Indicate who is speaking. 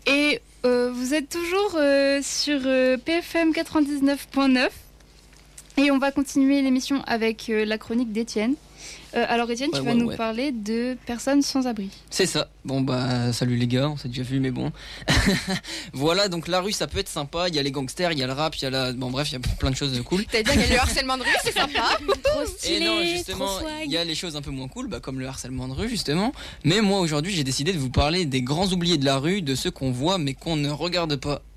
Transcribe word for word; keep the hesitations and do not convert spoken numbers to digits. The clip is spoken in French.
Speaker 1: Et euh, vous êtes toujours euh, sur euh, P F M quatre-vingt-dix-neuf point neuf. Et on va continuer l'émission avec euh, la chronique d'Étienne. Euh, alors Étienne,
Speaker 2: ouais,
Speaker 1: tu vas
Speaker 2: ouais,
Speaker 1: nous
Speaker 2: ouais.
Speaker 1: parler de personnes sans abri.
Speaker 2: C'est ça. Bon bah salut les gars, on s'est déjà vu mais bon. Voilà, donc la rue ça peut être sympa, il y a les gangsters, il y a le rap, il y a la... Bon bref, il y a plein de choses cool.
Speaker 3: T'as dit qu'il y a le harcèlement de rue, c'est sympa.
Speaker 1: Trop stylé,
Speaker 2: Et non, justement,
Speaker 1: trop swag.
Speaker 2: il y a les choses un peu moins cool, bah, comme le harcèlement de rue justement. Mais moi aujourd'hui j'ai décidé de vous parler des grands oubliés de la rue, de ceux qu'on voit mais qu'on ne regarde pas.